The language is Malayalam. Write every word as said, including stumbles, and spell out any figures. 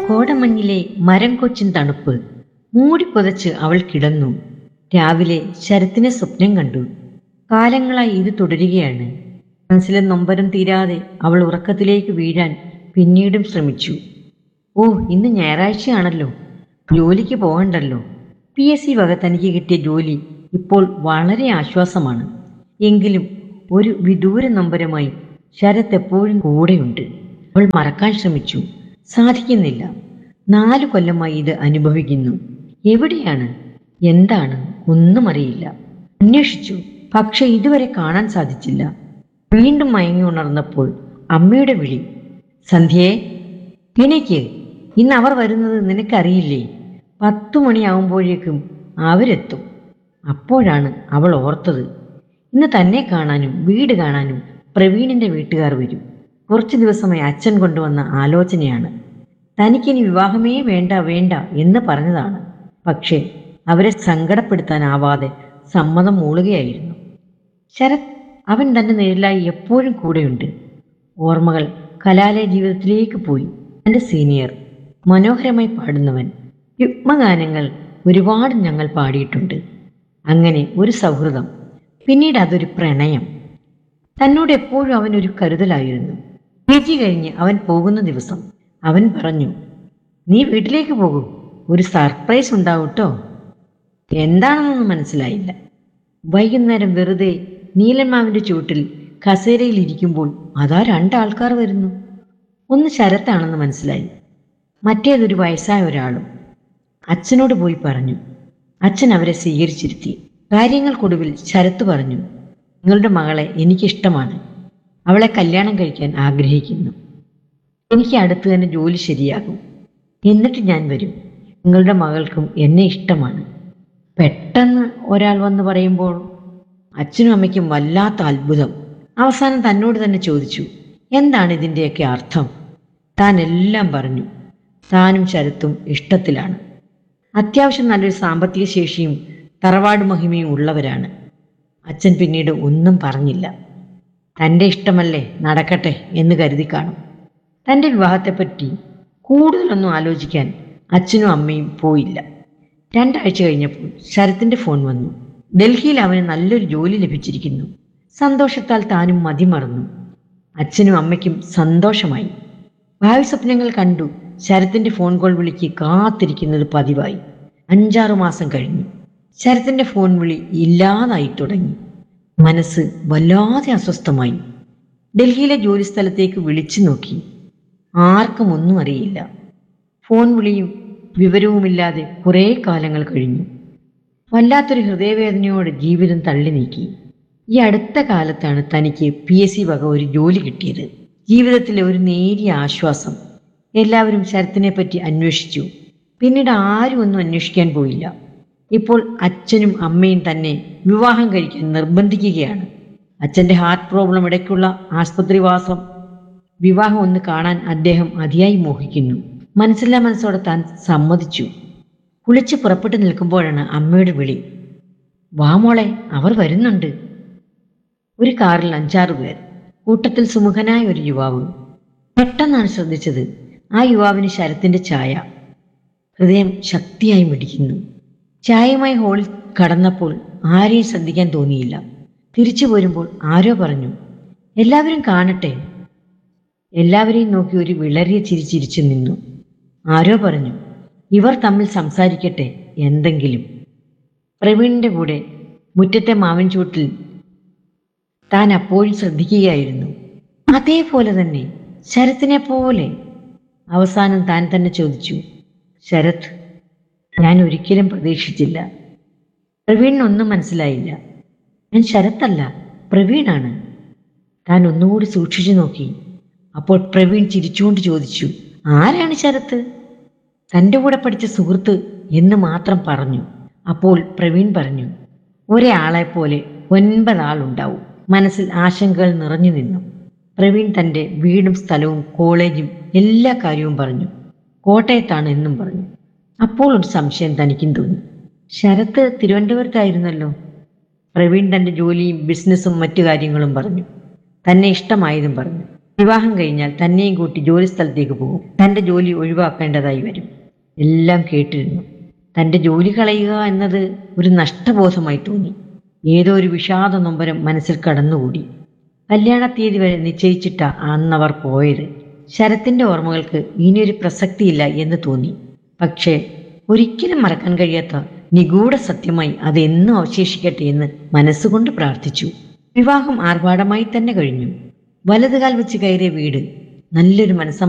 കോടമഞ്ഞിലെ മരം കൊച്ചിൻ തണുപ്പ് മൂടിപ്പൊതച്ച് അവൾ കിടന്നു. രാവിലെ ശരത്തിനെ സ്വപ്നം കണ്ടു. കാലങ്ങളായി ഇത് തുടരുകയാണ്. മനസ്സിലെ നൊമ്പരം തീരാതെ അവൾ ഉറക്കത്തിലേക്ക് വീഴാൻ പിന്നീടും ശ്രമിച്ചു. ഓ, ഇന്ന് ഞായറാഴ്ചയാണല്ലോ, ജോലിക്ക് പോകണ്ടല്ലോ. പി എസ് സി വക തനിക്ക് കിട്ടിയ ജോലി ഇപ്പോൾ വളരെ ആശ്വാസമാണ്. എങ്കിലും ഒരു വിദൂര നൊമ്പരമായി ശരത് എപ്പോഴും കൂടെയുണ്ട്. അവൾ മറക്കാൻ ശ്രമിച്ചു, സാധിക്കുന്നില്ല. നാലു കൊല്ലമായി ഇത് അനുഭവിക്കുന്നു. എവിടെയാണ്, എന്താണ്, ഒന്നും അറിയില്ല. അന്വേഷിച്ചു, പക്ഷെ ഇതുവരെ കാണാൻ സാധിച്ചില്ല. വീണ്ടും മയങ്ങി ഉണർന്നപ്പോൾ അമ്മയുടെ വിളി, സന്ധ്യയെ എണീക്ക്, ഇന്ന് അവർ വരുന്നത് നിനക്കറിയില്ലേ? പത്തു മണിയാവുമ്പോഴേക്കും അവരെത്തും. അപ്പോഴാണ് അവൾ ഓർത്തത്, ഇന്ന് തന്നെ കാണാനും വീട് കാണാനും പ്രവീണിന്റെ വീട്ടുകാർ വരും. കുറച്ചു ദിവസമായി അച്ഛൻ കൊണ്ടുവന്ന ആലോചനയാണ്. തനിക്കിനി വിവാഹമേ വേണ്ട വേണ്ട എന്ന് പറഞ്ഞതാണ്. പക്ഷേ അവരെ സങ്കടപ്പെടുത്താനാവാതെ സമ്മതം മൂളുകയായിരുന്നു. ശരത് അവൻ തന്റെ നിഴലായി എപ്പോഴും കൂടെയുണ്ട്. ഓർമ്മകൾ കലാലയ ജീവിതത്തിലേക്ക് പോയി. തന്റെ സീനിയർ, മനോഹരമായി പാടുന്നവൻ. യുഗ്മഗാനങ്ങൾ ഒരുപാട് ഞങ്ങൾ പാടിയിട്ടുണ്ട്. അങ്ങനെ ഒരു സൗഹൃദം, പിന്നീട് അതൊരു പ്രണയം. തന്നോട് എപ്പോഴും അവൻ ഒരു കരുതലായിരുന്നു. പി ജി കഴിഞ്ഞ് അവൻ പോകുന്ന ദിവസം അവൻ പറഞ്ഞു, നീ വീട്ടിലേക്ക് പോകൂ, ഒരു സർപ്രൈസ് ഉണ്ടാവൂട്ടോ. എന്താണെന്നൊന്നും മനസ്സിലായില്ല. വൈകുന്നേരം വെറുതെ നീലന്മാവിന്റെ ചുവട്ടിൽ കസേരയിൽ ഇരിക്കുമ്പോൾ അതാ രണ്ടാൾക്കാർ വരുന്നു. ഒന്ന് ശരത്താണെന്ന് മനസ്സിലായി, മറ്റേതൊരു വയസ്സായ ഒരാളും. അച്ഛനോട് പോയി പറഞ്ഞു. അച്ഛൻ അവരെ സ്വീകരിച്ചിരുത്തി. കാര്യങ്ങൾക്കൊടുവിൽ ശരത്ത് പറഞ്ഞു, നിങ്ങളുടെ മകളെ എനിക്കിഷ്ടമാണ്. അവളെ കല്യാണം കഴിക്കാൻ ആഗ്രഹിക്കുന്നു. എനിക്ക് അടുത്ത് തന്നെ ജോലി ശരിയാകും. എന്നിട്ട് ഞാൻ വരും. നിങ്ങളുടെ മകൾക്കും എന്നെ ഇഷ്ടമാണ്. പെട്ടെന്ന് ഒരാൾ വന്ന് പറയുമ്പോൾ അച്ഛനും അമ്മയ്ക്കും വല്ലാത്ത അത്ഭുതം. അവസാനം തന്നോട് തന്നെ ചോദിച്ചു, എന്താണ് ഇതിൻ്റെയൊക്കെ അർത്ഥം? താൻ എല്ലാം പറഞ്ഞു. താനും ശരത്തും ഇഷ്ടത്തിലാണ്. അത്യാവശ്യം നല്ലൊരു സാമ്പത്തിക ശേഷിയും തറവാട് മഹിമയും ഉള്ളവരാണ്. അച്ഛൻ പിന്നീട് ഒന്നും പറഞ്ഞില്ല. തൻ്റെ ഇഷ്ടമല്ലേ, നടക്കട്ടെ എന്ന് കരുതി കാണും. തൻ്റെ വിവാഹത്തെപ്പറ്റി കൂടുതലൊന്നും ആലോചിക്കാൻ അച്ഛനും അമ്മയും പോയില്ല. രണ്ടാഴ്ച കഴിഞ്ഞപ്പോൾ ശരത്തിന്റെ ഫോൺ വന്നു. ഡൽഹിയിൽ അവന് നല്ലൊരു ജോലി ലഭിച്ചിരിക്കുന്നു. സന്തോഷത്താൽ താനും മതിമറന്നു. അച്ഛനും അമ്മയ്ക്കും സന്തോഷമായി. ഭാവി സ്വപ്നങ്ങൾ കണ്ടു ശരത്തിന്റെ ഫോൺ കോൾ വിളിക്ക് കാത്തിരിക്കുന്നത് പതിവായി. അഞ്ചാറു മാസം കഴിഞ്ഞു. ശരത്തിന്റെ ഫോൺ വിളി ഇല്ലാതായി തുടങ്ങി. മനസ്സ് വല്ലാതെ അസ്വസ്ഥമായി. ഡൽഹിയിലെ ജോലി സ്ഥലത്തേക്ക് വിളിച്ചു നോക്കി. ആർക്കും ഒന്നും അറിയില്ല. ഫോൺ വിളിയും വിവരവുമില്ലാതെ കുറേ കാലങ്ങൾ കഴിഞ്ഞു. വല്ലാത്തൊരു ഹൃദയവേദനയോടെ ജീവിതം തള്ളി നീക്കി. ഈ അടുത്ത കാലത്താണ് തനിക്ക് പി എസ് സി വക ഒരു ജോലി കിട്ടിയത്. ജീവിതത്തിലെ ഒരു നേരിയ ആശ്വാസം. എല്ലാവരും ശരത്തിനെ പറ്റി അന്വേഷിച്ചു. പിന്നീട് ആരും ഒന്നും അന്വേഷിക്കാൻ പോയില്ല. ഇപ്പോൾ അച്ഛനും അമ്മയും തന്നെ വിവാഹം കഴിക്കാൻ നിർബന്ധിക്കുകയാണ്. അച്ഛൻ്റെ ഹാർട്ട് പ്രോബ്ലം ഇടയ്ക്കുള്ള ആസ്പത്രിവാസം, വിവാഹം ഒന്ന് കാണാൻ അദ്ദേഹം അതിയായി മോഹിക്കുന്നു. മനസ്സില്ലാ മനസ്സോടെ താൻ സമ്മതിച്ചു. കുളിച്ച് പുറപ്പെട്ടു നിൽക്കുമ്പോഴാണ് അമ്മയുടെ വിളി, വാ മോളെ, അവർ വരുന്നുണ്ട്. ഒരു കാറിൽ അഞ്ചാറ് പേർ, കൂട്ടത്തിൽ സുമുഖനായ ഒരു യുവാവ്. പെട്ടെന്നാണ് ശ്രദ്ധിച്ചത് ആ യുവാവിന് ശരത്തിന്റെ ഛായ. ഹൃദയം ശക്തിയായി മിടിക്കുന്നു. ചായയുമായി ഹോളിൽ കടന്നപ്പോൾ ആരെയും ശ്രദ്ധിക്കാൻ തോന്നിയില്ല. തിരിച്ചു പോരുമ്പോൾ ആരോ പറഞ്ഞു, എല്ലാവരും കാണട്ടെ. എല്ലാവരെയും നോക്കി ഒരു വിളറിയ ചിരി ചിരിച്ചു നിന്നു. ആരോ പറഞ്ഞു, ഇവർ തമ്മിൽ സംസാരിക്കട്ടെ എന്തെങ്കിലും. പ്രവീണിന്റെ കൂടെ മുറ്റത്തെ മാവിൻ ചൂട്ടിൽ താൻ അപ്പോഴും ശ്രദ്ധിക്കുകയായിരുന്നു. അതേപോലെ തന്നെ, ശരത്തിനെ പോലെ. അവസാനം താൻ തന്നെ ചോദിച്ചു, ശരത്, ഞാൻ ഒരിക്കലും പ്രതീക്ഷിച്ചില്ല. പ്രവീണിനൊന്നും മനസ്സിലായില്ല. ഞാൻ ശരത്തല്ല, പ്രവീണാണ്. താൻ ഒന്നുകൂടി സൂക്ഷിച്ചു നോക്കി. അപ്പോൾ പ്രവീൺ ചിരിച്ചുകൊണ്ട് ചോദിച്ചു, ആരാണ് ശരത്ത്? തൻ്റെ കൂടെ പഠിച്ച സുഹൃത്ത് എന്ന് മാത്രം പറഞ്ഞു. അപ്പോൾ പ്രവീൺ പറഞ്ഞു, ഒരാളെ പോലെ ഒൻപതാളുണ്ടാവും. മനസ്സിൽ ആശങ്കകൾ നിറഞ്ഞു നിന്നു. പ്രവീൺ തൻ്റെ വീടും സ്ഥലവും കോളേജും എല്ലാ കാര്യവും പറഞ്ഞു. കോട്ടയത്താണ് എന്നും പറഞ്ഞു. അപ്പോൾ ഒരു സംശയം തനിക്കും തോന്നി. ശരത്ത് തിരുവനന്തപുരത്തായിരുന്നല്ലോ. പ്രവീൺ തൻ്റെ ജോലിയും ബിസിനസ്സും മറ്റു കാര്യങ്ങളും പറഞ്ഞു. തന്നെ ഇഷ്ടമായതും പറഞ്ഞു. വിവാഹം കഴിഞ്ഞാൽ തന്നെയും കൂട്ടി ജോലി സ്ഥലത്തേക്ക് പോകും. തന്റെ ജോലി ഒഴിവാക്കേണ്ടതായി വരും. എല്ലാം കേട്ടിരുന്നു. തന്റെ ജോലി കളയുക എന്നത് ഒരു നഷ്ടബോധമായി തോന്നി. ഏതോ ഒരു വിഷാദ നൊമ്പരം മനസ്സിൽ കടന്നുകൂടി. കല്യാണ തീയതി വരെ നിശ്ചയിച്ചിട്ട അന്നവർ പോയത്. ശരത്തിന്റെ ഓർമ്മകൾക്ക് ഇനിയൊരു പ്രസക്തിയില്ല എന്ന് തോന്നി. പക്ഷേ ഒരിക്കലും മറക്കാൻ കഴിയാത്ത നിഗൂഢ സത്യമായി അത് എന്നും അവശേഷിക്കട്ടെ എന്ന് മനസ്സുകൊണ്ട് പ്രാർത്ഥിച്ചു. വിവാഹം ആർഭാടമായി തന്നെ കഴിഞ്ഞു. വലതുകാൽ വെച്ച് കയറിയ വീട് നല്ലൊരു മനസ്സ